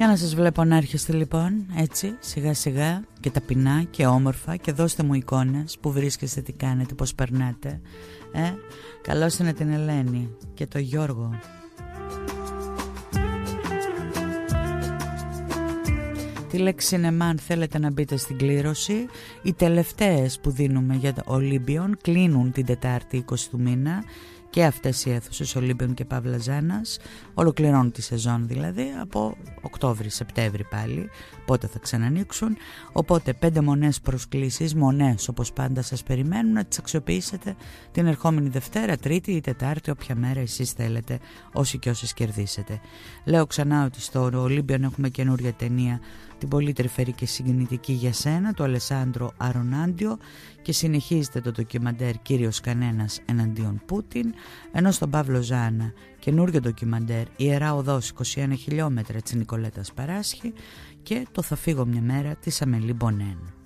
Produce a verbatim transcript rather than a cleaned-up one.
Για να σας βλέπω να έρχεστε λοιπόν έτσι σιγά σιγά και ταπεινά και όμορφα και δώστε μου εικόνες που βρίσκεστε, τι κάνετε, πώς περνάτε. ε? Καλώς είναι την Ελένη και το Γιώργο. Τη λέξη σινεμά αν θέλετε να μπείτε στην κλήρωση. Οι τελευταίες που δίνουμε για το Ολύμπιον κλείνουν την Τετάρτη είκοσι του μήνα. Και αυτές οι αίθουσες Ολύμπιον και Παύλα Ζάνας ολοκληρώνουν τη σεζόν, δηλαδή από Οκτώβρη-Σεπτέμβρη πάλι, πότε θα ξανανοίξουν. Οπότε πέντε μονές προσκλήσεις, μονές όπως πάντα σας περιμένουν να τις αξιοποιήσετε την ερχόμενη Δευτέρα, Τρίτη ή Τετάρτη, όποια μέρα εσείς θέλετε, όσοι και όσες κερδίσετε. Λέω ξανά ότι στο Ολύμπιον έχουμε καινούρια ταινία, την πολύ τρυφερή και συγκινητική Για σένα, του Αλεσάντρο Αρονάντιο, και συνεχίζεται το ντοκιμαντέρ Κύριος Κανένας εναντίον Πούτιν, ενώ στον Παύλο Ζάνα καινούριο ντοκιμαντέρ Ιερά Οδός είκοσι ένα χιλιόμετρα της Νικολέτας Παράσχη και το Θα φύγω μια μέρα της Αμελή Μπονέν.